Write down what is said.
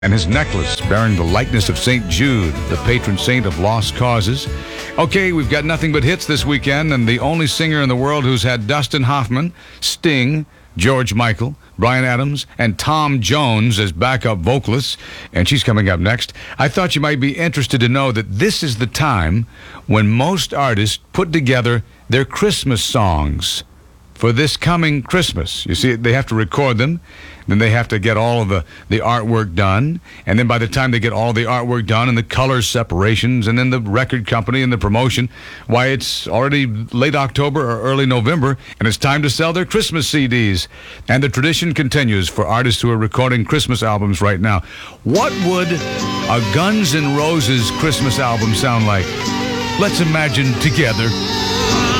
and his necklace bearing the likeness of St. Jude, the patron saint of lost causes. Okay, we've got nothing but hits this weekend, and the only singer in the world who's had Dustin Hoffman, Sting, George Michael, Bryan Adams, and Tom Jones as backup vocalists, and she's coming up next. I thought you might be interested to know that this is the time when most artists put together their Christmas songs for this coming Christmas. You see, they have to record them, then they have to get all of the artwork done, and then by the time they get all the artwork done and the color separations and then the record company and the promotion, why, it's already late October or early November, and it's time to sell their Christmas CDs. And the tradition continues for artists who are recording Christmas albums right now. What would a Guns N' Roses Christmas album sound like? Let's imagine together.